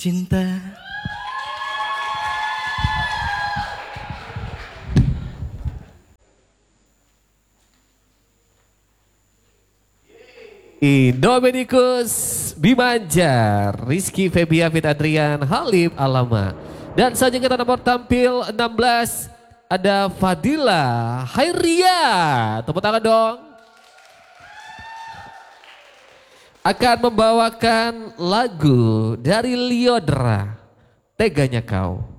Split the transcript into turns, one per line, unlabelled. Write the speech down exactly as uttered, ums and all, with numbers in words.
cinta.
Dominikus Bimanjar, Rizky Febian, Fit Adrian, Halib Alama. Dan selanjutnya kita nomor tampil enam belas ada Fadila Hairia. Tepuk tangan dong. Akan membawakan lagu dari Lyodra, Teganya Kau.